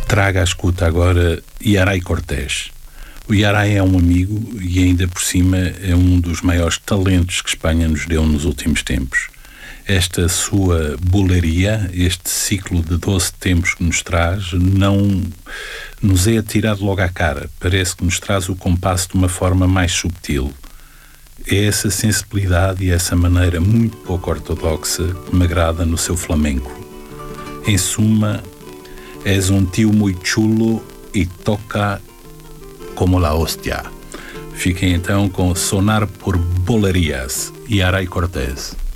traga à escuta agora Yaray Cortés. O Yaray é um amigo e ainda por cima é um dos maiores talentos que Espanha nos deu nos últimos tempos. Esta sua boleria, este ciclo de 12 tempos que nos traz, não nos é atirado logo à cara. Parece que nos traz o compasso de uma forma mais subtil. É essa sensibilidade e essa maneira muito pouco ortodoxa que me agrada no seu flamenco. Em suma, és um tio muito chulo e toca como la hostia. Fiquem então com Sonar por Bolerias, Yaray Cortés.